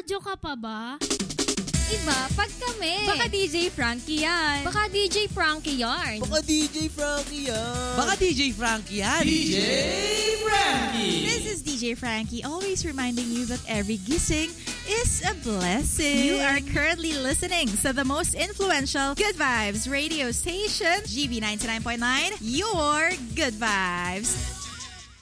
Nagre-radyo ka pa ba? Iba, pag kami. Baka DJ Frankie yan. Baka DJ Frankie yarn. Baka DJ Frankie yan. Baka DJ Frankie yan. DJ Frankie. This is DJ Frankie, always reminding you that every gising is a blessing. You are currently listening to the most influential Good Vibes radio station, GB 99.9, your Good Vibes.